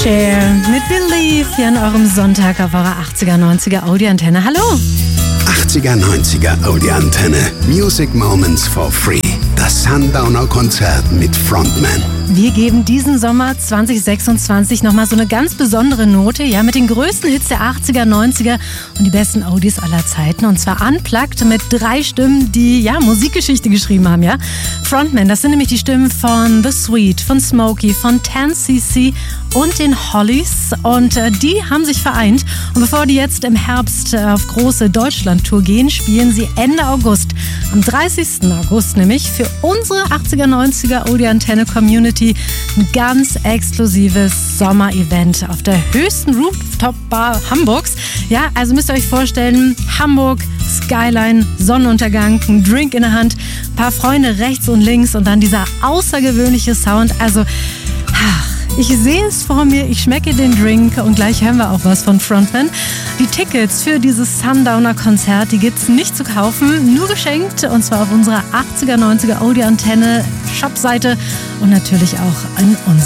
Cher mit Believe hier an eurem Sonntag auf eurer 80er, 90er Audioantenne. Hallo! 80er, 90er Audioantenne. Music Moments for Free. Das Sundowner Konzert mit Frontman. Wir geben diesen Sommer 2026 nochmal so eine ganz besondere Note, ja, mit den größten Hits der 80er, 90er und die besten Oldies aller Zeiten. Und zwar unplugged mit 3 Stimmen, die, ja, Musikgeschichte geschrieben haben, ja. Frontman, das sind nämlich die Stimmen von The Sweet, von Smokey, von 10cc und den Hollies. Und die haben sich vereint. Und bevor die jetzt im Herbst auf große Deutschland-Tour gehen, spielen sie Ende August, am 30. August nämlich, für unsere 80er, 90er Audioantenne-Community ein ganz exklusives Sommer-Event auf der höchsten Rooftop-Bar Hamburgs. Ja, also müsst ihr euch vorstellen, Hamburg, Skyline, Sonnenuntergang, ein Drink in der Hand, ein paar Freunde rechts und links und dann dieser außergewöhnliche Sound. Also, ich sehe es vor mir, ich schmecke den Drink und gleich hören wir auch was von Frontman. Die Tickets für dieses Sundowner-Konzert, die gibt es nicht zu kaufen, nur geschenkt und zwar auf unserer 80er, 90er Audioantenne Shopseite und natürlich auch in unserer